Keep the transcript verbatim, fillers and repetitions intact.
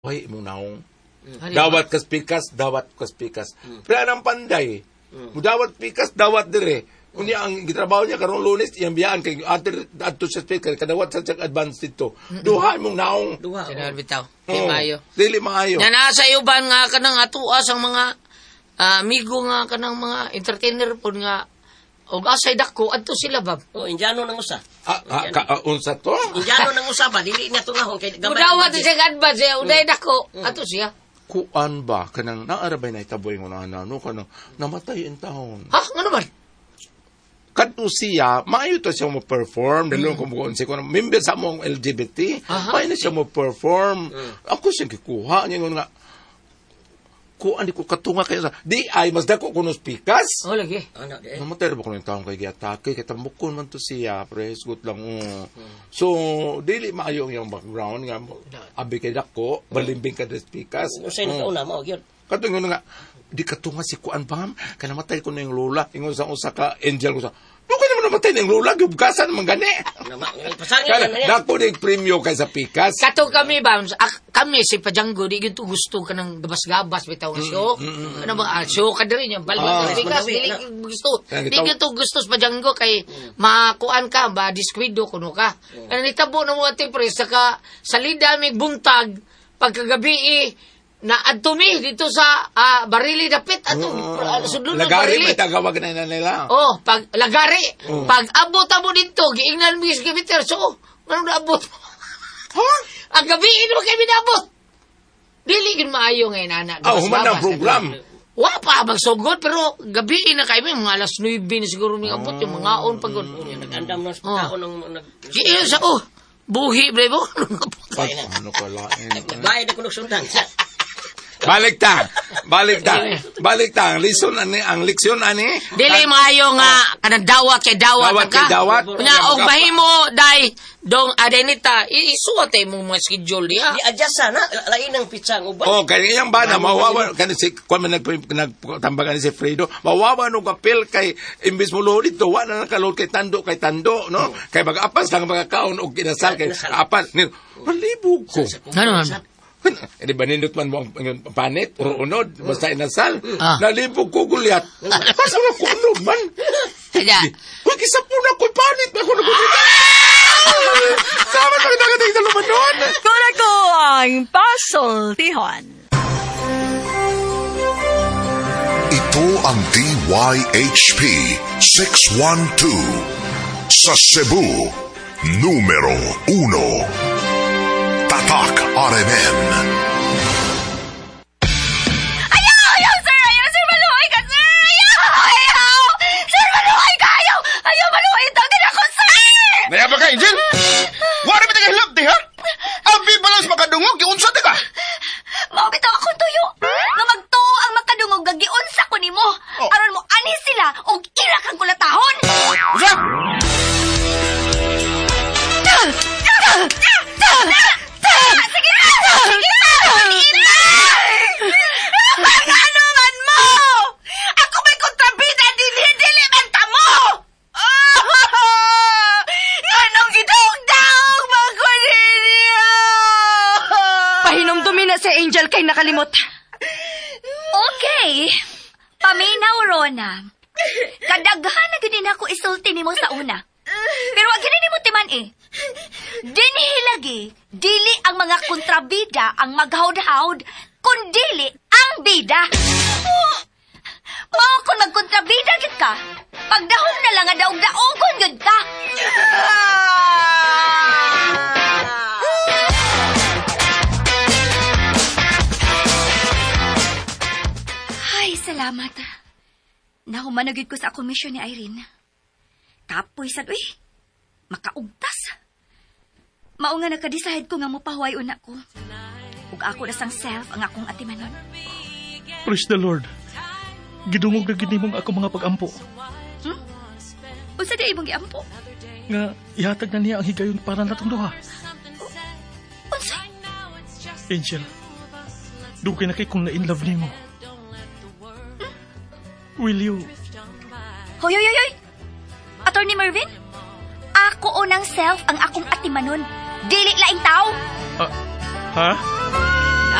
Hoy, imong naong. Mm. Dawat kas pikas, dawat kas pikas. Mm. Pero anang panday. Mm. Mudawat pikas, dawat dire. Kunya ang gitrabaho niya karong Lunes, iyang biyaan kay ater adto sa speaker kadawat sa check advance dito. Duha imong naong. Duha. Sinal bitaw. Oh, Di maayo. Dili maayo. Yan nasa uban nga kanang atuas ang mga ah, amigo nga kanang mga entertainer po nga og asay dako adto sila bab. Oh, Indiano nang usa. Ah, ah, ka, ah, unsa to? Indiano nang usa ba dili niya tungahon kay Mudawat siya advance siya uday dako adto siya. Kuan ba kanang naarabay na itaboy ngo na ano kanang namatay in taon. Ha, ngano man? Kadto siya, maayo to siya mo perform, dalo ko mo si kono member sa mong L G B T. Aha. Maayo na siya mo perform. Mm. Ako siya gikuha niya nga kuan di ko katunga kayo sa di ay mas dako kuno pikas. Oh lagi. Ana de. Namatay ba ko ng taong kay giatake kay tambukon man to siya, pres good lang. Oh. So dili maayo ang iyang background nga mo. Abi kay dako, balimbing ka des pikas. Usay na kauna mao gyud. Katong nga di katunga si kuan bam, kay namatay ko na yung lola. Ingon sa usa ka angel ko sa. No kay naman namatay na yung lola, gubgasan man gani. Pasangin Kaya na yan. dako dig premyo kay sa pikas. Kato kami ba, ak- kami si Pajanggo, di gito gusto ka ng gabas-gabas, bitaw nga show. Ano ba, ah, show ka din yan, balwa Ah. ka bigas, Manawi, dili na. gusto. Kaya Di ito- gito gusto sa Pajanggo, kay makuan ka, ba, diskwido, kuno ka. Kaya nitabo na mo ati pre, saka salida may buntag, pagkagabi eh, na adtumi dito sa ah, barili dapit, ato, uh, sudlo na Lagari barili. may tagawag na na nila. Oh, pag lagari, Oh. pag abot amo dito, giingnan mo yung gibiter, so, ano na abot? Ha? Ang gabiin mo kay binabot. Dili gid maayo ngayon ana. Ah, human na ang program. Wa pa magsugod pero gabiin na kay mga alas nine na siguro ni abot yung mga on pagod. Nag-andam na sa Oh. tao nang nag Giyo sa oh, buhi brebo. Pag ano ko lain. Nagbayad ako ng sundan. Balik ta. Balik ta. Balik ta. Ang lesson ani, ang leksyon ani. Dili maayo nga kanang dawat kay dawat Dawat ka. kay dawat. Kunya og bahimo dai dong adenita isuot ay mo mga schedule diha. Di adjust sana lain ang pizza ang uban. Oh, kaya iyang ba na mawawa kan si kon man nag nagtambagan si Fredo, mawawa no kapil kay imbis mo load dito, wa na nakalod kay tando kay tando, no? Kay mag-apas lang mga kaon og kinasal kay apas. Ni palibog ko. Ano man? Di ba nindot man mo ang ang panit o unod, basta inasal. Ah. Nalibog ko gulyat. Kasi mo ko unod man. Kaya Uy, kisa po na ko'y panit. Ako na gulyat. Sama na nagating sa luman doon. Kuna ko ang pasultihan. Ito ang D Y H P six one two sa Cebu, numero uno. Tatak R M N. Ayaw! Ayaw, sir! Ayaw, sir! Maluhay ka, sir! Ayaw! Ayaw! Sir, maluhay ka! Ayaw! Ayaw, maluhay ito! Din ako, sir! Naya ba ka, Angel? Wala ba tayo hilap, di ha? Abi balas makadungog, giunsa di ka? Mao bitaw akong tuyo! Nga magtuo ang makadungog nga giunsa ko nimo! Oh. Aron mo ani sila og ira kang kulatahon! Usa? Sige na! Sige na! Ira! Ano man mo? Ako may kontrabida dili-dili man ta mo! Anong gidawag-dawag ba ko ninyo? Pahinumdumi na si Angel kay nakalimot. Okay. Paminaw, Rona. Kadaghan na gini ako isulti nimo sa una. Pero wag gini nimo timan eh. Dinhi lagi, dili ang mga kontrabida ang maghawd-hawd, kundili ang bida. Mao kung magkontrabida gid ka, pagdahom na lang nga daog-daogon gid ka. Ay, salamat. Nahumanagid ko sa komisyon ni Irene. Kapoy sad, uy. Makaugtas. Mao nga nakadeside ko nga mopahuway una ko. Ug ako na sang self ang akong atimanon. Praise the Lord. Gidungog na gini mong ako mga pag-ampo. Hmm? Unsa di imong giampo? Nga, ihatag na niya ang higayon para natong duha. Unsa? Angel, dugay na kay kung na-in love ni mo. Will you? Hoy, hoy, hoy, hoy! Attorney Mervin? Ako unang self ang akong atimanon. Dili laing tao. Ah, ha?